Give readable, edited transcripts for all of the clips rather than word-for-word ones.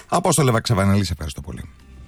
Απόστολε Βαξεβανέλη, σε ευχαριστώ πολύ.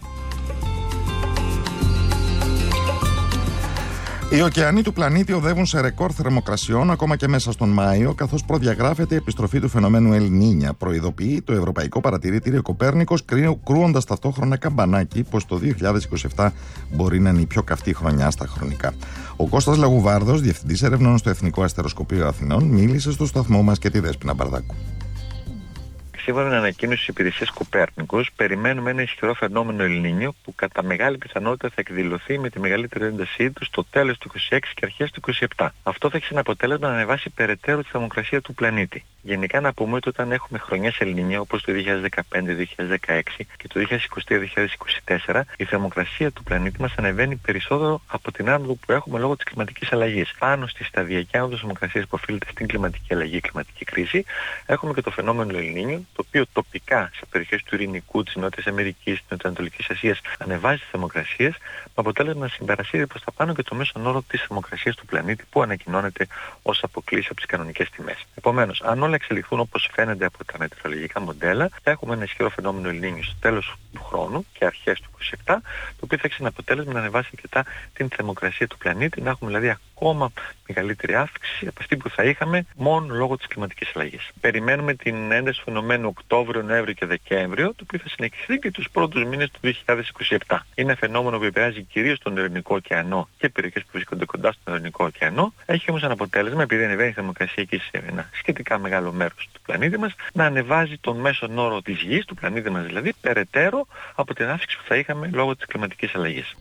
Οι ωκεανοί του πλανήτη οδεύουν σε ρεκόρ θερμοκρασιών ακόμα και μέσα στον Μάιο, καθώς προδιαγράφεται η επιστροφή του φαινομένου Ελ Νίνια. Προειδοποιεί το Ευρωπαϊκό Παρατηρητήριο Κοπέρνικος, κρούοντας ταυτόχρονα καμπανάκι πως το 2027 μπορεί να είναι η πιο καυτή χρονιά στα χρονικά. Ο Κώστας Λαγουβάρδος, διευθυντής ερευνών στο Εθνικό Αστεροσκοπείο Αθηνών, μίλησε στο σταθμό μας και τη Δέσποινα Μπαρδάκου. Σύμφωνα με την ανακοίνωση της υπηρεσίας Κοπέρνικος, περιμένουμε ένα ισχυρό φαινόμενο Ελ Νίνιο που κατά μεγάλη πιθανότητα θα εκδηλωθεί με τη μεγαλύτερη έντασή του στο τέλος του 2026 και αρχές του 2027. Αυτό θα έχει σαν αποτέλεσμα να ανεβάσει περαιτέρω τη θερμοκρασία του πλανήτη. Γενικά να πούμε ότι όταν έχουμε χρονιές Ελ Νίνιο όπως το 2015-2016 και το 2023-2024, η θερμοκρασία του πλανήτη μας ανεβαίνει περισσότερο από την άνοδο που έχουμε λόγω της κλιματικής αλλαγής. Πάνω στη σταδιακή άνοδο της θερμοκρασίας που οφείλεται στην κλιματική αλλαγή, κλιματική κρίση, έχουμε και το φαινόμενο Ελ Νίνιο, το οποίο τοπικά σε περιοχές του Ειρηνικού, της Νότιας Αμερικής, της Νοτιοανατολικής Ασίας ανεβάζει τις θερμοκρασίες, με αποτέλεσμα να συμπαρασύρει προς τα πάνω και το μέσον όρο της θερμοκρασίας του πλανήτη που ανακοινώνεται ως αποκλίση από τις κανονικές τιμές. Επομένως, αν όλα εξελιχθούν όπως φαίνεται από τα μετεωρολογικά μοντέλα, θα έχουμε ένα ισχυρό φαινόμενο Ελ Νίνιο στο τέλος του χρόνου και αρχές του 2027, το οποίο θα έχει σαν αποτέλεσμα να ανεβάσει αρκετά την θερμοκρασία του πλανήτη, να έχουμε δηλαδή ακόμα μεγαλύτερη αύξηση από αυτή που θα είχαμε μόνο λόγω της κλιματικής αλλαγής. Περιμένουμε την ένταση του φαινομένου Οκτώβριο, Νοέμβριο και Δεκέμβριο, το οποίο θα συνεχιστεί και τους πρώτους μήνες του 2027. Είναι ένα φαινόμενο που επηρεάζει κυρίως τον Ειρηνικό ωκεανό και περιοχές που βρίσκονται κοντά στον Ειρηνικό ωκεανό. Έχει όμως ένα αποτέλεσμα, επειδή ανεβαίνει η θερμοκρασία εκεί σε ένα σχετικά μεγάλο μέρος του πλανήτη μας, να ανεβάζει τον μέσον όρο της γης, του πλανήτη μας δηλαδή, περαιτέρω από την αύξηση που θα είχαμε λόγω της κλιματικής αλλαγής.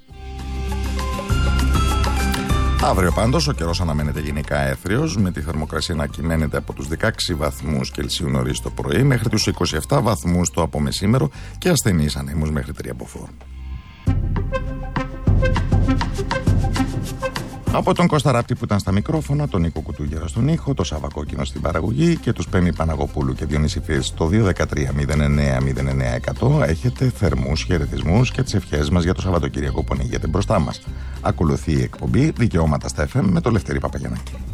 Αύριο πάντως ο καιρός αναμένεται γενικά έθριος, με τη θερμοκρασία να κυμαίνεται από τους 16 βαθμούς Κελσίου νωρίς το πρωί μέχρι τους 27 βαθμούς το απομεσήμερο και ασθενείς ανέμους μέχρι 3 μποφόρ. Από τον Κώστα Ράπτη που ήταν στα μικρόφωνα, τον Νίκο Κουτούγερα στον ήχο, το Σάβα Κόκκινο στην παραγωγή και τους Πέμι Παναγοπούλου και Διονύση Φίρ στο 213-09-09-100 έχετε θερμούς χαιρετισμούς και τις ευχές μας για το Σαββατοκύριακο που ανοίγεται μπροστά μας. Ακολουθεί η εκπομπή Δικαιώματα στα FM με το Λευτέρη Παπαγιαννάκη.